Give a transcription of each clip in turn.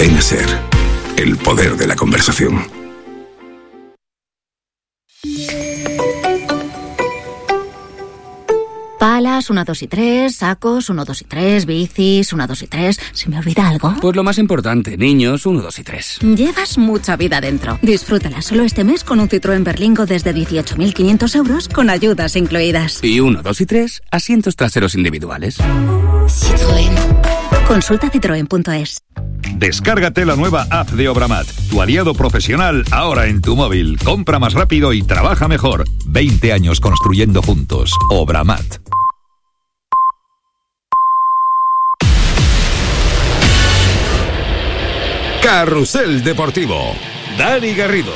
Cadena SER. El poder de la conversación. Palas, 1, 2 y 3, sacos, 1, 2 y 3, bicis, 1, 2 y 3. ¿Se me olvida algo? Pues lo más importante, niños, 1, 2 y 3. Llevas mucha vida dentro. Disfrútala solo este mes con un Citroën Berlingo desde 18.500 euros con ayudas incluidas. Y 1, 2 y 3, asientos traseros individuales. Citroën. Consulta citroen.es. Descárgate la nueva app de Obramat, tu aliado profesional ahora en tu móvil. Compra más rápido y trabaja mejor. 20 años construyendo juntos. Obramat. Carrusel Deportivo. Dani Garrido.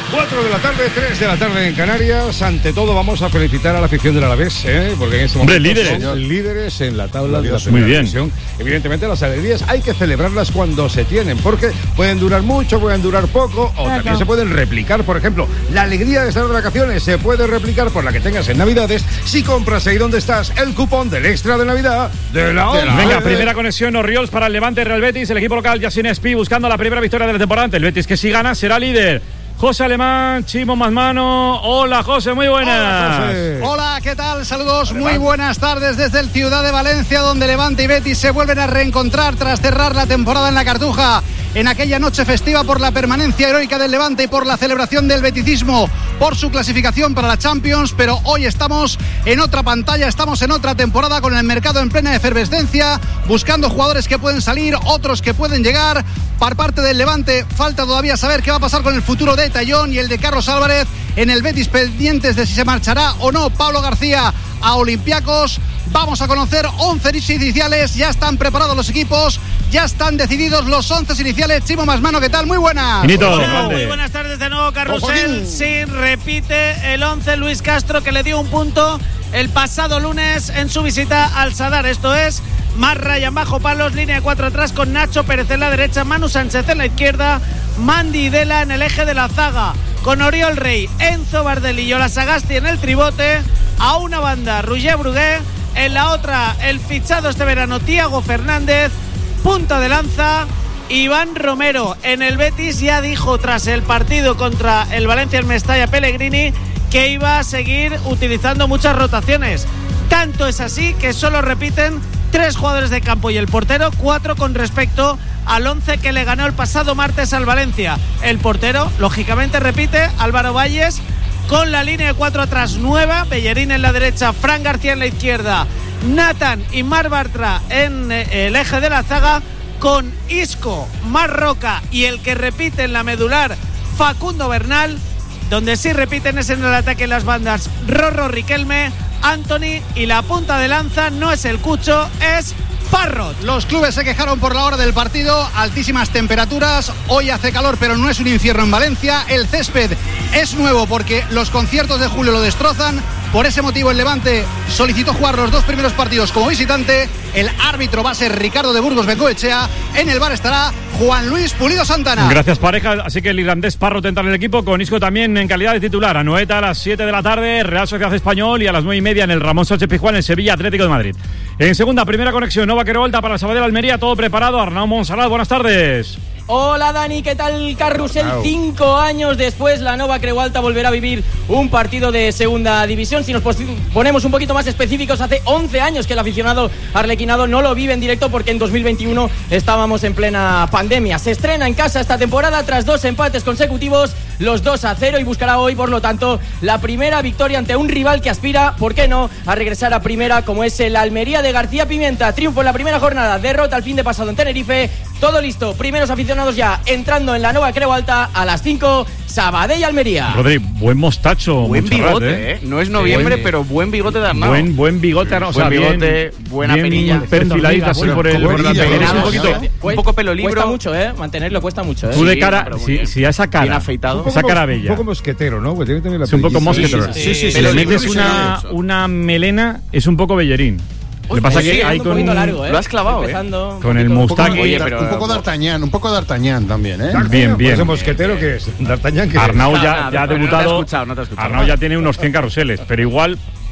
4 de la tarde, 3 de la tarde en Canarias. Ante todo vamos a felicitar a la afición del Alavés, porque en este momento son líderes en la tabla de la primera división. Evidentemente las alegrías hay que celebrarlas cuando se tienen, porque pueden durar mucho, pueden durar poco, o también se pueden replicar. Por ejemplo, la alegría de estar de vacaciones se puede replicar por la que tengas en Navidades si compras ahí donde estás el cupón del extra de Navidad de la ONCE. Venga, primera conexión Orriols para el Levante Real Betis. El equipo local Yasin Espí buscando la primera victoria de la temporada. El Betis, que si gana será líder. José Alemán, Chimo Mazmano. Hola, José, muy buenas. Hola, José. Hola, ¿qué tal? Saludos, muy buenas tardes desde el Ciudad de Valencia, donde Levante y Betis se vuelven a reencontrar tras cerrar la temporada en la Cartuja, en aquella noche festiva por la permanencia heroica del Levante y por la celebración del beticismo, por su clasificación para la Champions. Pero hoy estamos en otra pantalla, estamos en otra temporada con el mercado en plena efervescencia, buscando jugadores que pueden salir, otros que pueden llegar. Por parte del Levante falta todavía saber qué va a pasar con el futuro de Tallón y el de Carlos Álvarez. En el Betis pendientes de si se marchará o no Pablo García a Olympiacos. Vamos a conocer 11 iniciales, ya están preparados los equipos, ya están decididos los 11 iniciales. Chimo Mazmano, ¿qué tal? Muy buenas. Muy buenas tardes de nuevo, Carrusel. Sí, repite el 11 Luis Castro, que le dio un punto el pasado lunes en su visita al Sadar. Esto es más Ryan bajo palos, línea de 4 atrás con Nacho Pérez en la derecha, Manu Sánchez en la izquierda, Mandy Dela en el eje de la zaga, con Oriol Rey, Enzo Bardelli y Ola Sagasti en el tribote. A una banda Roger Brugué, en la otra el fichado este verano Thiago Fernández, punta de lanza Iván Romero. En el Betis ya dijo tras el partido contra el Valencia en Mestalla Pellegrini que iba a seguir utilizando muchas rotaciones. Tanto es así que solo repiten 3 jugadores de campo y el portero, 4 con respecto al 11 que le ganó el pasado martes al Valencia. El portero, lógicamente, repite, Álvaro Valles, con la línea de 4 atrás nueva, Bellerín en la derecha, Fran García en la izquierda, Nathan y Mar Bartra en el eje de la zaga, con Isco, Mar Roca y el que repite en la medular, Facundo Bernal. Donde sí repiten es en el ataque en las bandas Rorro Riquelme, Anthony, y la punta de lanza no es el Cucho, es Parrot. Los clubes se quejaron por la hora del partido, altísimas temperaturas, hoy hace calor pero no es un infierno en Valencia, el césped es nuevo porque los conciertos de julio lo destrozan. Por ese motivo el Levante solicitó jugar los 2 primeros partidos como visitante. El árbitro va a ser Ricardo de Burgos Bengoechea. En el bar estará Juan Luis Pulido Santana. Gracias, pareja. Así que el irlandés Parrot entra en el equipo, con Isco también en calidad de titular. Anoeta a las 7 de la tarde, Real Sociedad Español, y a las 9:30 en el Ramón Sánchez Pizjuán, en Sevilla Atlético de Madrid. En segunda, primera conexión, Nova Querolta para el Sabadell Almería, todo preparado. Arnau Monsalat, buenas tardes. Hola Dani, ¿qué tal? Carrusel, 5 años después la Nova Creualta volverá a vivir un partido de segunda división. Si nos ponemos un poquito más específicos, hace 11 años que el aficionado arlequinado no lo vive en directo, porque en 2021 estábamos en plena pandemia. Se estrena en casa esta temporada tras 2 empates consecutivos, los 2-0, y buscará hoy, por lo tanto, la primera victoria ante un rival que aspira, ¿por qué no?, a regresar a primera, como es el Almería de García Pimienta. Triunfo en la primera jornada, derrota el fin de pasado en Tenerife. Todo listo, primeros aficionados ya entrando en la Nova Creualta a las 5, Sabadell Almería. Rodri, buen mostacho. Buen Montserrat, bigote, No es noviembre, pero buen bigote de Arnau. Buen bigote, o sea, buen bigote, buena perilla. Perfiladito así por el un poco pelo libro. Cuesta mucho, mantenerlo cuesta mucho, Tú de cara, si a esa cara, bien afeitado, esa cara bella. Un poco mosquetero, ¿no? Pues tiene también la es un poco mosquetero. Sí. Si le metes una melena, es un poco Bellerín. Lo que pasa que hay con largo, lo has clavado, con el mustache. Oye, pero un poco d'Artagnan también, Bien. ¿Ese mosquetero qué es? ¿D'Artagnan qué es? Arnau ya ha debutado. No te he escuchado. Arnau ya tiene unos 100 carruseles, pero igual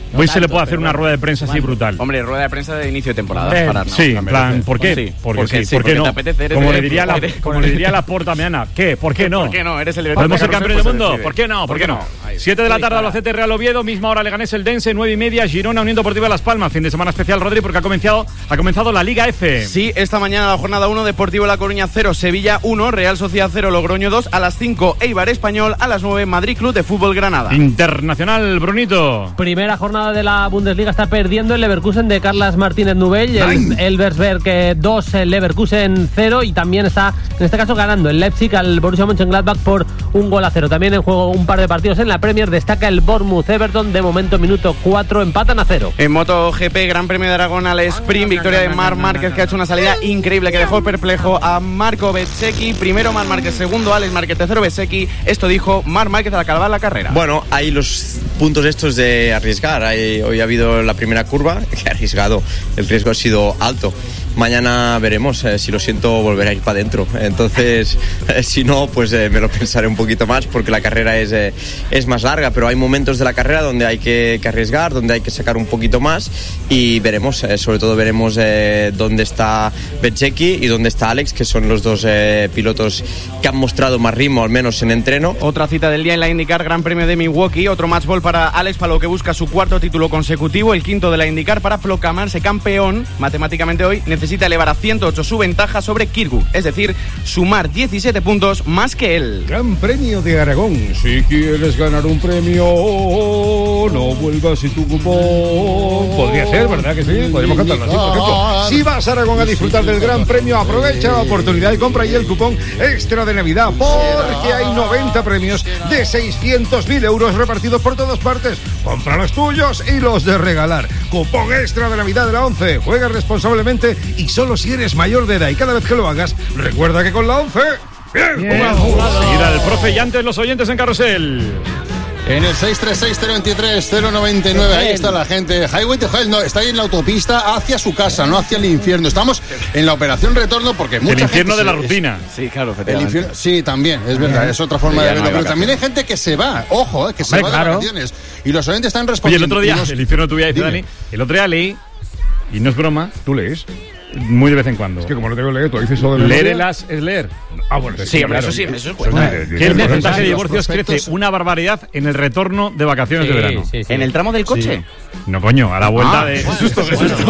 Hoy se le puede hacer una rueda de prensa así brutal. Hombre, rueda de prensa de inicio de temporada. Sí, en plan, ¿por qué? Sí, porque ¿por qué no? Como le diría la Porta Meana, ¿qué? ¿Por qué no? ¿Por qué no? Eres el ¿Podemos ser campeones del mundo? ¿Por qué no? ¿Por qué no? 7 de la tarde, Albacete Real Oviedo, misma hora Leganés El Dense, 9:30, Girona Unión Deportiva Las Palmas. Fin de semana especial, Rodri, porque ha comenzado la Liga F. Sí, esta mañana la jornada 1, Deportivo La Coruña 0, Sevilla 1, Real Sociedad 0, Logroño 2, a las 5, Eibar Español, a las 9, Madrid Club de Fútbol Granada. Internacional, Brunito. Primera jornada de la Bundesliga, está perdiendo el Leverkusen de Carlas Martínez Nubel, el Elversberg 2, el Leverkusen 0, y también está, en este caso, ganando el Leipzig al Borussia Mönchengladbach por 1-0. También en juego un par de partidos en la Premier, destaca el Bournemouth Everton, de momento minuto 4, empatan a 0. En MotoGP, Gran Premio de Aragón al sprint, victoria de Marc Márquez, que ha hecho una salida increíble que dejó perplejo a Marco Bezzecchi. Primero Marc Márquez, segundo Alex Márquez, tercero Bezzecchi. Esto dijo Marc Márquez al acabar la carrera. Bueno, hay los puntos estos de arriesgar. Hoy ha habido la primera curva, que ha arriesgado, el riesgo ha sido alto. Mañana veremos, si lo siento volveré a ir para adentro. Entonces, si no, pues me lo pensaré un poquito más, porque la carrera es más larga, pero hay momentos de la carrera donde hay que arriesgar, donde hay que sacar un poquito más, y veremos, sobre todo veremos dónde está Bezzecchi y dónde está Alex, que son los dos pilotos que han mostrado más ritmo, al menos en entreno. Otra cita del día en la IndyCar, Gran Premio de Milwaukee, otro match ball para Alex Palou, que busca su cuarto título consecutivo, el quinto de la IndyCar, para proclamarse campeón matemáticamente hoy. Necesita elevar a 108 su ventaja sobre Kirkwood, es decir, sumar 17 puntos más que él. Gran Premio de Aragón. Si quieres ganar un premio, no vuelvas sin tu cupón. Podría ser, ¿verdad que sí? Podríamos cantarlo así, por ejemplo. Si vas a Aragón a disfrutar del Gran Premio, aprovecha la oportunidad y compra ahí el cupón extra de Navidad, porque hay 90 premios de 600.000 euros repartidos por todas partes. Compra los tuyos y los de regalar. Cupón extra de Navidad de la 11. Juega responsablemente y solo si eres mayor de edad, y cada vez que lo hagas, recuerda que con la 11... ¡Bien jugado! Seguida del profe y antes los oyentes en Carrusel. En el 636-023-099, ahí está la gente. Highway to Hell, no, está ahí en la autopista hacia su casa, no hacia el infierno. Estamos en la operación retorno porque mucha el infierno gente de la rutina. Sí, claro, el infierno, sí, también, es verdad, es otra forma de verlo. Pero también hay gente que se va, ojo, que se va de vacaciones. Y los oyentes están respondiendo. Oye, el otro día, el infierno tuyo, dice Dani, el otro día leí, y no es broma, ¿tú lees? Muy de vez en cuando. Es que como no tengo que leer, tú dices eso de leer es leer. Ah, bueno, sí, hombre, claro, eso es bueno. Que el porcentaje de divorcios crece una barbaridad en el retorno de vacaciones de verano. Sí. ¿En el tramo del coche? Sí. No, coño, a la vuelta de... Susto.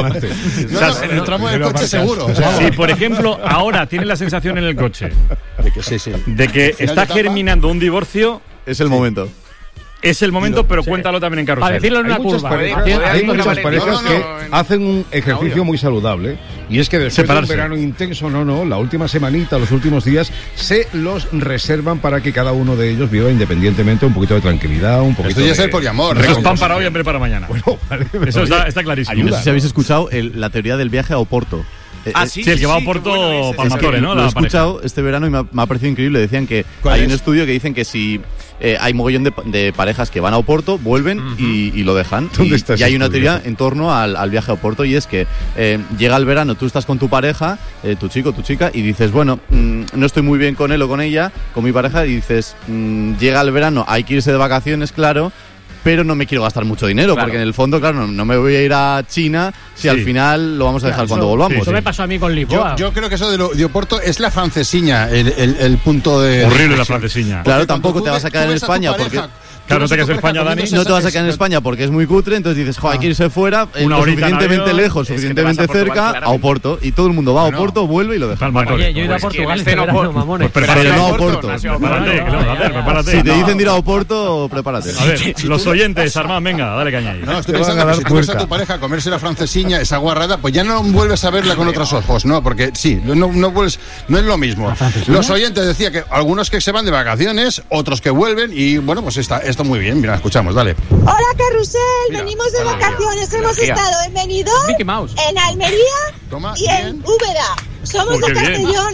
En el tramo del coche seguro. Si, por ejemplo, ahora tienes la sensación en el coche de que está germinando un divorcio... Es el momento. Es el momento, pero cuéntalo también en Carrusel. Para decirlo en una curva. Hay muchas parejas que hacen un ejercicio muy saludable, y es que después de un verano intenso, la última semanita, los últimos días, se los reservan para que cada uno de ellos viva independientemente un poquito de tranquilidad, un poquito de... Esto ya es el poliamor. Eso es pan para hoy y hambre para mañana. Bueno, vale, eso está clarísimo. No sé si habéis escuchado la teoría del viaje a Oporto. Sí, el que va a Oporto Palmatore, ¿no? Lo he escuchado este verano y me ha parecido increíble. Decían que hay un estudio que dicen que si hay mogollón de parejas que van a Oporto, vuelven y lo dejan. Y hay una teoría en torno al viaje a Oporto, y es que llega el verano, tú estás con tu pareja, tu chico, tu chica, y dices, bueno, no estoy muy bien con él o con ella, con mi pareja, y dices, llega el verano, hay que irse de vacaciones, claro, pero no me quiero gastar mucho dinero, porque en el fondo, claro, no me voy a ir a China si al final lo vamos a dejar cuando volvamos. Eso me pasó a mí con Lisboa. Yo creo que eso de Oporto es la francesiña, el punto de... Horrible la francesiña. Claro, tampoco te vas a quedar en España porque... Claro, no te quedas en España, Dani. No te vas a quedar en España porque es muy cutre, entonces dices, hay que irse fuera, suficientemente lejos, suficientemente cerca, a Oporto. Y todo el mundo va a Oporto, vuelve y lo deja. Oye, yo he ido a Portugal este verano, mamones. Pero no a Oporto. Prepárate. Si te dicen de ir a Oporto, prepárate. A ver, los oyentes, Armán, venga, dale caña ahí. No, estoy pensando que si tú ves a tu pareja a comerse la francesiña, esa guarrada, pues ya no vuelves a verla con otros ojos, ¿no? Porque sí, no vuelves, no es lo mismo. Los oyentes decían que algunos que se van de vacaciones, otros que vuelven, y bueno, pues esto muy bien, mira, escuchamos, dale. Hola, Carrusel, venimos de vacaciones, hemos estado en Benidorm, en Almería y en Úbeda. Somos de Castellón, Antonio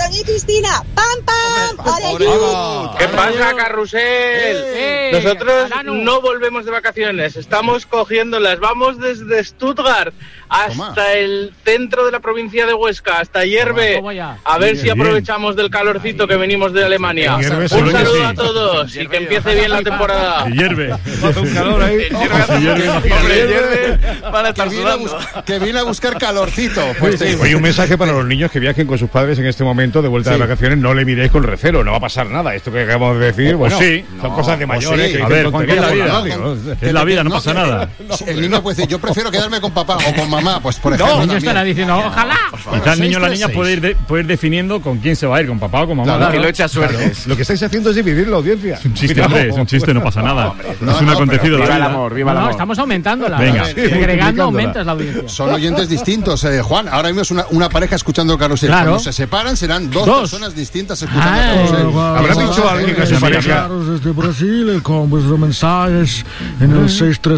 Antonio y Cristina. ¡Pam, pam! ¿Qué pasa, Carrusel? Nosotros no volvemos de vacaciones, estamos cogiéndolas. Vamos desde Stuttgart hasta el centro de la provincia de Huesca, hasta Hierve. A ver si aprovechamos del calorcito que venimos de Alemania. Un saludo a todos y que empiece bien la temporada. Hierve. Un calor ahí. Que viene a buscar calorcito. Pues Oye, un mensaje para los niños que viajen con sus padres en este momento de vuelta de vacaciones. No le miréis con recelo, no va a pasar nada. Esto que acabamos de decir, bueno, son cosas de mayores. A ver, Juan, ¿qué es la vida? Es la vida, no pasa nada. El niño puede decir, yo prefiero quedarme con papá o con mamá, pues por ejemplo. El niño estará diciendo, ojalá. Quizá el niño o la niña puede ir definiendo con quién se va a ir, con papá o con mamá. Claro, que lo echa suertes. Lo que estáis haciendo es dividir la audiencia. Es un chiste, hombre, es un chiste, no pasa nada. Es un acontecido. Viva el amor, viva el amor. No, estamos aumentándola. Venga. Segregando aumentas la audiencia. Son oyentes distintos, Juan. Ahora mismo es una pareja escuchando Carrusel. Claro. Cuando se separan serán dos personas distintas escuchando Carrusel. ¿Habrá dicho alguien que su pareja? Desde Brasil, con vuestros mensajes en el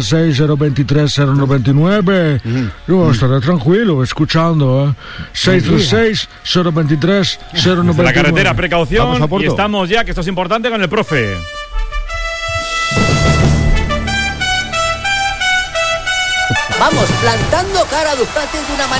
636-023-099. Yo estaré tranquilo escuchando. 636-023-099. La carretera, precaución. Y estamos ya, que esto es importante, con el profe. Vamos, plantando cara a Ducati de una manera